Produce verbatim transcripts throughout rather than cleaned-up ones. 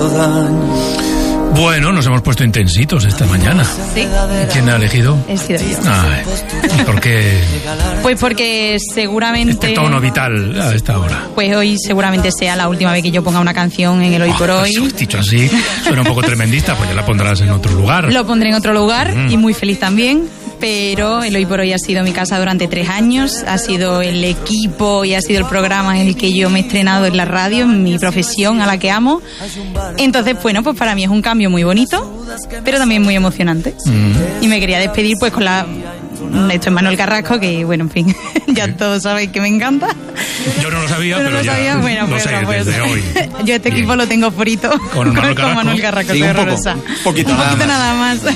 hizo daño. Bueno, nos hemos puesto intensitos esta mañana. Sí. ¿Quién ha elegido? He sido yo. Ay, ¿y por qué Pues porque seguramente... este tono vital a esta hora? Pues hoy seguramente sea la última vez que yo ponga una canción en el Hoy por Oh, Hoy. pues, dicho así, suena un poco tremendista, pues ya la pondrás en otro lugar. Lo pondré en otro lugar Mm. y muy feliz también. Pero el Hoy por Hoy ha sido mi casa durante tres años, ha sido el equipo y ha sido el programa en el que yo me he estrenado en la radio, en mi profesión a la que amo. Entonces, bueno, pues para mí es un cambio muy bonito, pero también muy emocionante. Mm. Y me quería despedir pues con la... Esto es Manuel Carrasco, que bueno, en fin, ya todos sabéis que me encanta. Yo no lo sabía, Pero pero, lo ya sabía, bueno, lo pues, sé pues, desde hoy. Yo este Bien. equipo lo tengo frito Con Manuel Carrasco. Manuel Carrasco, Sí, soy un poco, horrorosa. un poquito un nada poquito más. nada más.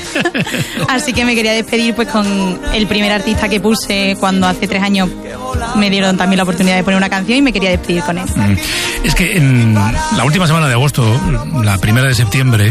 Así que me quería despedir pues con el primer artista que puse cuando hace tres años me dieron también la oportunidad de poner una canción y me quería despedir con él. Mm. Es que en la última semana de agosto, la primera de septiembre,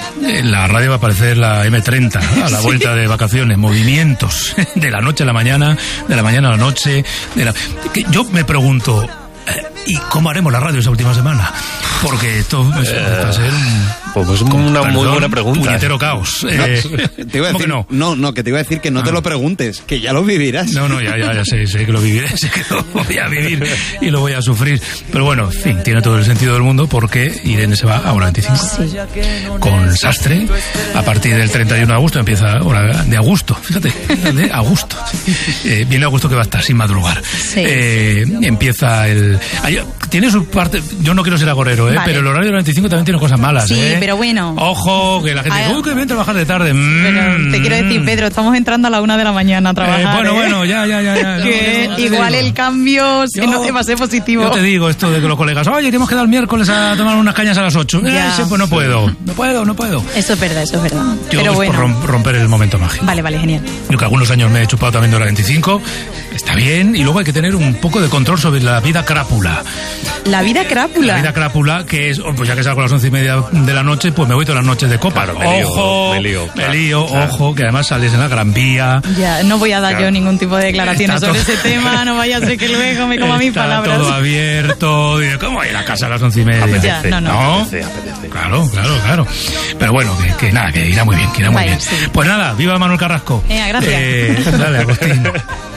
en la radio va a aparecer la eme treinta, a la vuelta de vacaciones, movimientos de la noche a la mañana, de la mañana a la noche. De la... que yo me pregunto, eh, ¿y cómo haremos la radio esa última semana? Porque esto es, va a ser un... Pues es una muy buena pregunta. Puñetero caos. Eh, Te iba a ¿cómo decir, que no? no, no, que te iba a decir que no Ah. te lo preguntes, que ya lo vivirás. No, no, ya, ya, ya sé, sé que lo viviré, sé que lo voy a vivir y lo voy a sufrir. Pero bueno, en fin, tiene todo el sentido del mundo porque Irene se va a hora veinticinco. Sí. Con Sastre. A partir del treinta y uno de agosto empieza hora de agosto, fíjate, de agosto. Eh, viene agosto que va a estar sin madrugar. Sí. Eh, empieza el... Ay, tiene su parte... Yo no quiero ser agorero, ¿eh? Vale. Pero el horario de la veinticinco también tiene cosas malas, Sí, ¿eh? pero bueno. Ojo, que la gente Ay, dice, uy, que bien trabajar de tarde. Pero Mm. te quiero decir, Pedro, estamos entrando a la una de la mañana a trabajar. Eh, bueno, ¿eh? bueno, ya, ya, ya. ya. Que No, no, no, igual te digo. el cambio se Yo- no te va a ser positivo. Yo te digo esto de que los colegas, oye, que hemos quedado el miércoles a tomar unas cañas a las ocho. Ya. Eh, sí, pues no puedo, no puedo, no puedo. Eso es verdad, eso es verdad. Yo pero es bueno. por rom- romper el momento mágico. Vale, vale, genial. Yo que algunos años me he chupado también de hora veinticinco, está bien, y luego hay que tener un poco de control sobre la vida crápula. La vida crápula. La vida crápula, que es, oh, pues ya que salgo a las once y media de la noche, pues me voy todas las noches de copa. Claro, me lío, ojo, me lío, me claro, lío, claro. ojo, que además sales en la Gran Vía. Ya, no voy a dar Claro. yo ningún tipo de declaraciones Está sobre todo- ese tema, no vaya a ser que luego me coma mis Está palabras. todo abierto. Digo, ¿cómo voy a ir a casa a las once y media? Ya, no, no. ¿No? Apetece, apetece. Claro, claro, claro. Pero bueno, que, que nada, que irá muy bien, que irá muy Vaya, bien. sí. Pues nada, viva Manuel Carrasco. Venga, gracias. Eh, dale, Agustín.